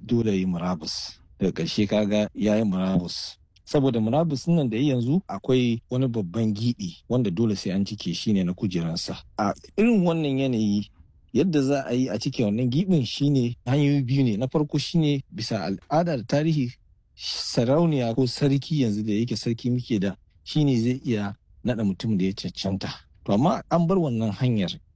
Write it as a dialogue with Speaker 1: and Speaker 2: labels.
Speaker 1: dole yi murabus. Daga ƙarshe kaga ya yi murabus. Saboda murabus nan da yanzu akwai wani babban giɓi wanda dole sai an cike shi ne na kujeransa. A irin wannan yanayi yadda za a yi a cike wannan giɓin shine hanyoyi biyu ne. Na farko shine bisa al'ada da tarihi sarauniya ko sarki yanzu da yake sarki muke da shine zai iya naɗa mutum da ya cancanta. To amma an bar wannan hanyar